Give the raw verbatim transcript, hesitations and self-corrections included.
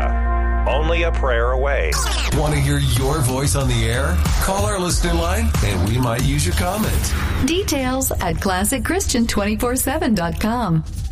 Florida. Only a prayer away. Want to hear your voice on the air? Call our listener line and we might use your comment. Details at classic christian two forty-seven dot com.